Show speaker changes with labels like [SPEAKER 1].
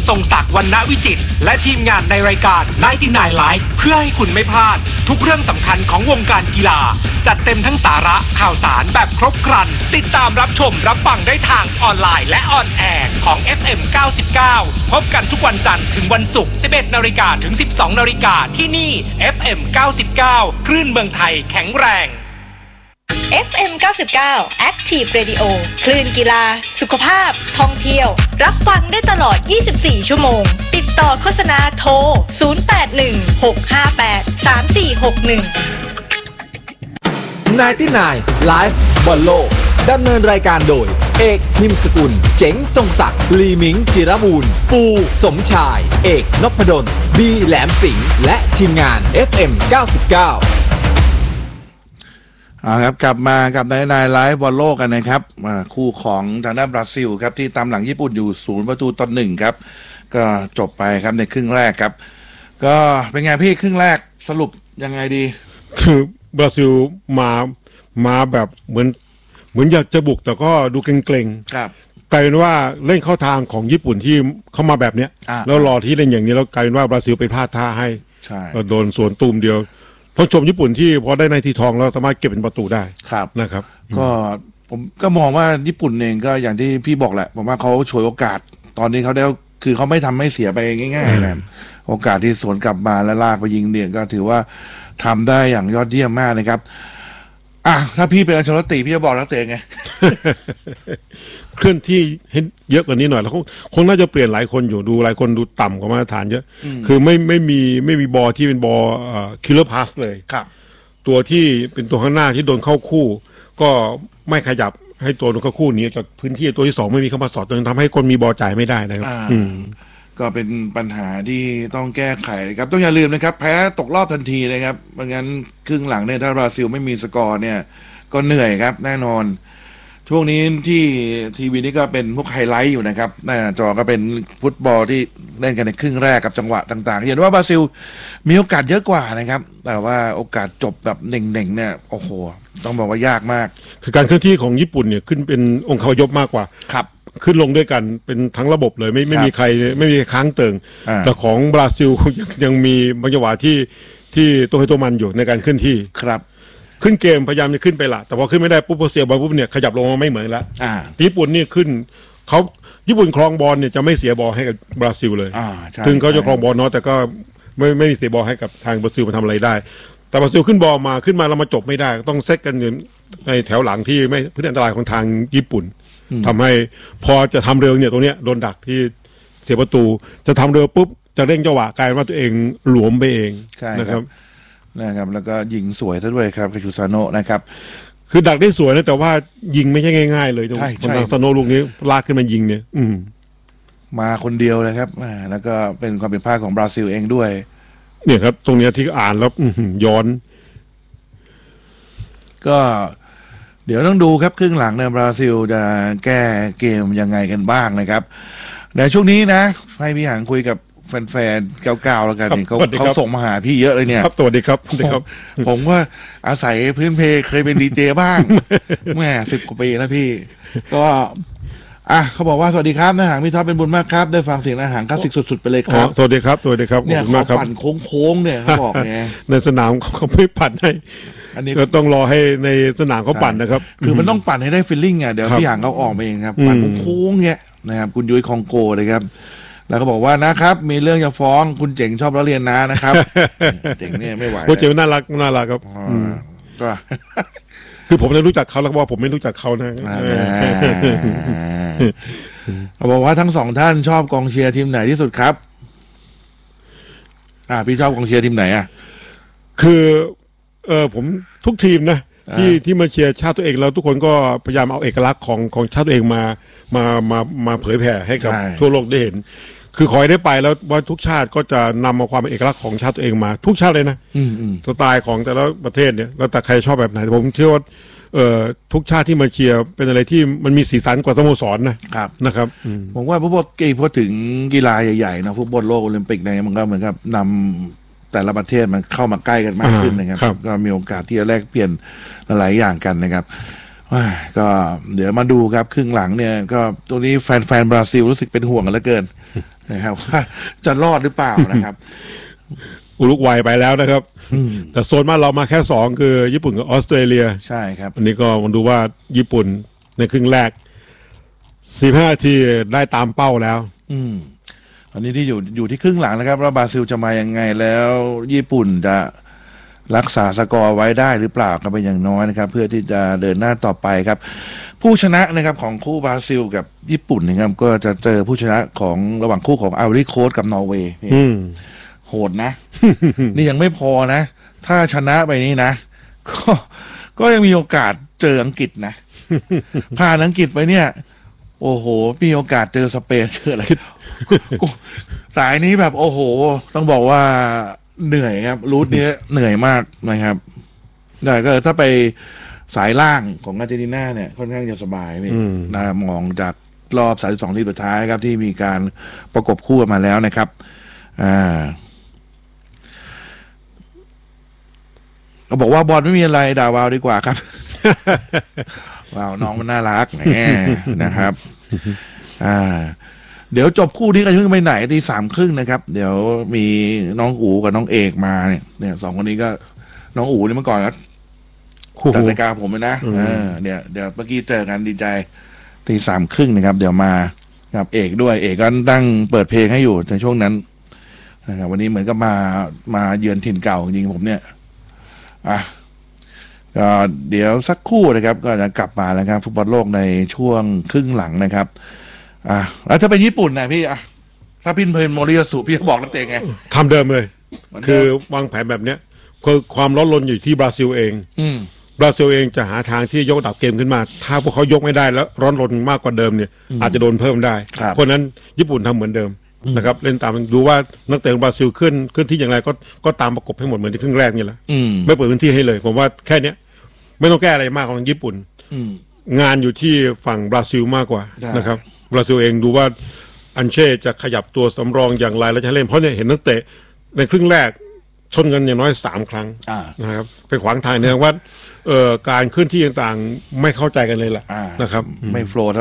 [SPEAKER 1] ทรงศักดิ์วรรณวิจิตรและทีมงานในรายการ99 Live เพื่อให้คุณไม่พลาดทุกเรื่องสำคัญของวงการกีฬาจัดเต็มทั้งสาระข่าวสารแบบครบครันติดตามรับชมรับฟังได้ทางออนไลน์และออนแอร์ของ FM 99 พบกันทุกวันจันทร์ถึงวันศุกร์ 11 นาฬิกาถึง 12 นาฬิกาที่นี่ FM 99 คลื่นเมืองไทยแข็งแรง
[SPEAKER 2] FM 99 Active Radio คลื่นกีฬาสุขภาพท่องเที่ยวรับฟังได้ตลอด 24 ชั่วโมงติดต่อโฆษณาโทร 0816583461
[SPEAKER 3] 99 Live บอลโลกดำเนินรายการโดยเอกนิมสกุลเจ๋งทรงศักดิ์ลีมิงจิรบูรณ์ปูสมชายเอกนพดลบีแหลมสิงห์และทีมงาน FM 99
[SPEAKER 4] ครับกลับมากับนายไลฟ์บอลโลกกันนะครับคู่ของทางด้านบราซิลครับที่ตามหลังญี่ปุ่นอยู่0-1ครับก็จบไปครับในครึ่งแรกครับก็เป็นไงพี่ครึ่งแรกสรุปยังไงดี
[SPEAKER 5] คือบราซิลมาแบบเหมือนอยากจะบุกแต่ก็ดูเกรงๆ
[SPEAKER 4] ครับ
[SPEAKER 5] กลายเป็นว่าเล่นเข้าทางของญี่ปุ่นที่เข้ามาแบบเนี้ยแล้วรอที่เล่นอย่างนี้แล้วกลายเป็นว่าบราซิลไปพลาดท่าให้โดนสวนตูมเดียวเพราะชมญี่ปุ่นที่พอได้ในทีทองแล้วสามารถเก็บเป็นประตูได้นะครับ
[SPEAKER 4] ก็ผมก็มองว่าญี่ปุ่นเองก็อย่างที่พี่บอกแหละผมว่าเขาฉวยโอกาสตอนนี้เขาได้คือเขาไม่ทำให้เสียไปง่ายๆนะโอกาสที่สวนกลับมาและลากไปยิงเนี่ยก็ถือว่าทำได้อย่างยอดเยี่ยมมากนะครับถ้าพี่เป็นอัลเชลติพี่จะบอกนักเตะไง
[SPEAKER 5] เคลื่อนที่ให้เยอะกว่านี้หน่อยแล้วคงน่าจะเปลี่ยนหลายคนอยู่ดูหลายคนดูต่ำกว่ามาตรฐานเยอะคือไม่มีบอลที่เป็นบอลคิลเลอร์พาสเลย
[SPEAKER 4] ครับ
[SPEAKER 5] ตัวที่เป็นตัวข้างหน้าที่โดนเข้าคู่ก็ไม่ขยับให้ตัวโดนเข้าคู่นี้จากพื้นที่ตัวที่2ไม่มีเข้ามาสอดจนทำให้คนมีบอลจ่ายไม่ได้นะครับ
[SPEAKER 4] ก็เป็นปัญหาที่ต้องแก้ไขนะครับต้องอย่าลืมนะครับแพ้ตกรอบทันทีนะครับไม่งั้นครึ่งหลังเนี่ยถ้าบราซิลไม่มีสกอร์เนี่ยก็เหนื่อยครับแน่นอนช่วงนี้ที่ทีวีนี่ก็เป็นพวกไฮไลท์อยู่นะครับหน้าจอก็เป็นฟุตบอลที่เล่นกันในครึ่งแรกกับจังหวะต่างๆเห็นว่าบราซิลมีโอกาสเยอะกว่านะครับแต่ว่าโอกาสจบแบบเน่งๆเนี่ยโอ้โหต้องบอกว่ายากมาก
[SPEAKER 5] คือการเคลื่อนที่ของญี่ปุ่นเนี่ยขึ้นเป็นองค์คาพยพมากกว่า
[SPEAKER 4] ครับ
[SPEAKER 5] ขึ้นลงด้วยกันเป็นทั้งระบบเลยไม่มีใครไม่มีค้างเติ่งแต่ของบราซิลยังมีบางจังหวะที่ตัวใครตัวมันอยู่ในการเคลื่อนที่
[SPEAKER 4] ครับ
[SPEAKER 5] ขึ้นเกมพยายามจะขึ้นไปละแต่พอขึ้นไม่ได้ปุ๊บพอเสียบอลปุ๊บเนี่ยขยับลงมาไม่เหมือนแล้วญี่ปุ่นนี่ขึ้นเขาญี่ปุ่นครองบอลเนี่ยจะไม่เสียบอลให้กับบราซิลเลยถึงเขาจะครองบอลเนาะแต่ก็ไม่เสียบอลให้กับทางบราซิลมาทำอะไรได้แต่บราซิลขึ้นบอลมาแล้วมาจบไม่ได้ต้องเซตกันอยู่ในแถวหลังที่ไม่พื้นอันตรายของทางญี่ปุ่นทำให้พอจะทำเร็วเนี่ยตรงเนี้ยโดนดักที่เสียประตูจะทำเร็วปุ๊บจะเร่งจังหวะกลายว่าตัวเองหลวมไปเองนะครับ
[SPEAKER 4] แล้วก็ยิงสวยซะด้วยครับคาชูซาโนะนะครับ
[SPEAKER 5] คือดักได้สวยนะแต่ว่ายิงไม่ใช่ง่ายๆเลยตรงซาโนะลูกนี้ลากขึ้นมายิงเนี่ย
[SPEAKER 4] มาคนเดียวเลยครับแล้วก็เป็นความผิดพลาดของบราซิลเองด้วย
[SPEAKER 5] เนี่ยครับตรงเนี้ยที่อ่านแล้วย้อน
[SPEAKER 4] ก็เดี๋ยวต้องดูครับครึ่งหลังเนี่ยบราซิลจะแก้เกมยังไงกันบ้างนะครับในช่วงนี้นะให้พี่หางคุยกับแฟนๆเก่าๆแล้วกันนี่เขาส่งมาหาพี่เยอะเลยเนี่ย
[SPEAKER 5] ครับสวัสดีครับ
[SPEAKER 4] ผมว่าอาศัยพื้นเพเคยเป็นดีเจบ้างแม่10 กว่าปีแล้วพี่ก็เขาบอกว่าสวัสดีครับนายหางพี่ท็อปเป็นบุญมากครับได้ฟังเสียงนายหางคลาสสิกสุดๆไปเลยครับ
[SPEAKER 5] สวัสดีครับ
[SPEAKER 4] เนี่ยเขาปั่นโค้งๆเนี่ยเขาบอกไง
[SPEAKER 5] ในสนามเขาไม่ปั่นให้อันนี้ก็ต้องรอให้ในสนามเขาปั่นนะครับ
[SPEAKER 4] คือมันต้องปั่นให้ได้ฟีลลิ่งเดี๋ยวพี่หางเขาออกมาเองครับปั่นโค้งๆเนี่ยนะครับคุณยุ้ยคองโกเลยครับแล้วก็บอกว่านะครับมีเรื่องจะฟ้องคุณเจ๋งชอบล้อเลียนนะครับเจ๋งเนี่ยไม่ไหว
[SPEAKER 5] คุณเจ๋งน่ารักครับ
[SPEAKER 4] ก็
[SPEAKER 5] คือผมได้รู้จักเขาแล้วว่าผมไม่รู้จักเขานะ
[SPEAKER 4] เขาบอกว่าทั้งสองท่านชอบกองเชียร์ทีมไหนที่สุดครับพี่ชอบกองเชียร์ทีมไหน
[SPEAKER 5] คือผมทุกทีมนะที่มาเชียร์ชาติตัวเองแล้วทุกคนก็พยายามเอาเอกลักษณ์ของชาติตัวเองมาเผยแผ่ให้กับทั่วโลกได้เห็นคือขอให้ได้ไปแล้วว่าทุกชาติก็จะนำมาความเป็นเอกลักษณ์ของชาติตัวเองมาทุกชาติเลยนะสไตล์ของแต่ละประเทศเนี่ยแล้วแต่ใครชอบแบบไหนผมเชื่อว่าทุกชาติที่มาเชียร์เป็นอะไรที่มันมีสีสันกว่าสโมสรนะครับ
[SPEAKER 4] ผมว่าพวกพูดถึงกีฬาใหญ่ๆนะฟุตบอลโลกโอลิมปิกเนี่ยมันก็เหมือนกับนำแต่ละประเทศมันเข้ามาใกล้กันมากขึ้นนะครับก็มีโอกาสที่จะแลกเปลี่ยนหลายอย่างกันนะครับก็เดี๋ยวมาดูครับครึ่งหลังเนี่ยก็ตัวนี้แฟนบราซิลรู้สึกเป็นห่วงกันเหลือเกิน นะครับว่าจะรอดหรือเปล่านะครับ
[SPEAKER 5] อุรุกวัยไปแล้วนะครับแต่โซนบ้านเรามาแค่2คือญี่ปุ่นกับออสเตรเลีย
[SPEAKER 4] ใช่ครับ
[SPEAKER 5] อันนี้ก็มาดูว่าญี่ปุ่นในครึ่งแรก15 นาทีได้ตามเป้าแล้ว
[SPEAKER 4] อันนี้ที่อยู่ที่ครึ่งหลังนะครับว่าบราซิลจะมายังไงแล้วญี่ปุ่นจะรักษาสกอร์ไว้ได้หรือเปล่าก็เป็นอย่างน้อยนะครับเพื่อที่จะเดินหน้าต่อไปครับผู้ชนะนะครับของคู่บราซิลกับญี่ปุ่นนะครับก็จะเจอผู้ชนะของระหว่างคู่ของไอวอรี่โคสต์กับนอร์เวย์โหดนะ นี่ยังไม่พอนะถ้าชนะไปนี้นะก็ยังมีโอกาสเจออังกฤษนะ ผ่านอังกฤษไปเนี่ยโอ้โหมีโอกาสเจอสเปนเจออะไร สายนี้แบบโอ้โหต้องบอกว่าเหนื่อยครับรูทนี้เหนื่อยมากนะครับแต่ก็ถ้าไปสายล่างของอาร์เจนตินาเนี่ยค่อนข้างจะสบายนี่นะมองจากรอบ32ทีสุดท้ายครับที่มีการประกบคู่มาแล้วนะครับก็บอกว่าบอลไม่มีอะไรด่าวาวดีกว่าครับ ว้าวน้องมันน่ารักแน่นะครับเดี๋ยวจบคู่นี้กันยังไม่ไหนตี 3:30นะครับเดี๋ยวมีน้องอู๋กับน้องเอกมาเนี่ย2คนนี้ก็น้องอู๋นี่เมื่อก่อนก็จัดรายการผมเลยนะเนี่ยเดี๋ยวเมื่อกี้เจอกันดีใจตี 3:30นะครับเดี๋ยวมากับเอกด้วยเอกก็ตั้งเปิดเพลงให้อยู่ในช่วงนั้นนะครับวันนี้เหมือนกับมาเยือนถิ่นเก่าจริงๆผมเนี่ยก็เดี๋ยวสักครู่นะครับก็จะกลับมาแล้วครับฟุตบอลโลกในช่วงครึ่งหลังนะครับแล้วถ้าเป็นญี่ปุ่นนะพี่ถ้าพินเพนโมริยาสุพี่จะบอกนักเตะไง
[SPEAKER 5] ทำเดิมเลยคือวางแผนแบบเนี้ยคือความร้อนรนอยู่ที่บราซิลเองบราซิลเองจะหาทางที่ยกระดับเกมขึ้นมาถ้าพวกเขายกไม่ได้แล้วร้อนรนมากกว่าเดิมเนี่ยอาจจะโดนเพิ่มได้เพราะนั้นญี่ปุ่นทำเหมือนเดิมนะครับเล่นตามดูว่านักเตะบราซิลขึ้นที่อย่างไรก็ตามประกบให้หมดเหมือนที่ครึ่งแรกนี่แหละไม่เปิดพื้นที่ให้เลยผมว่าแค่เนี้ยไม่ต้องแก้อะไรมากของญี่ปุ่นงานอยู่ที่ฝั่งบราซิลมากกว่านะครับบราซิลเองดูว่าอันเช่จะขยับตัวสำรองอย่างไรแล้วจะเล่นเพราะเนี่ยเห็นนักเตะในครึ่งแรกชนกันอย่างน้อย3 ครั้งนะครับไปขวางทางเนี่ยว่าการเคลื่อนที่ต่างๆไม่เข้าใจกันเลยแหละนะครับ
[SPEAKER 4] ไม่โฟลว์